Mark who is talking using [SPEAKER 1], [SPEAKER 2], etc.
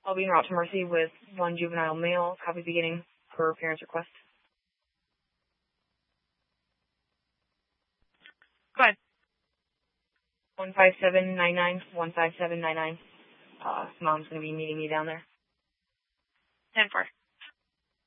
[SPEAKER 1] I'll be en route to Mercy with one juvenile male, copy beginning per parent's request.
[SPEAKER 2] Go ahead.
[SPEAKER 1] 15799, 15799. Mom's going to be meeting me down there.
[SPEAKER 2] 10-4.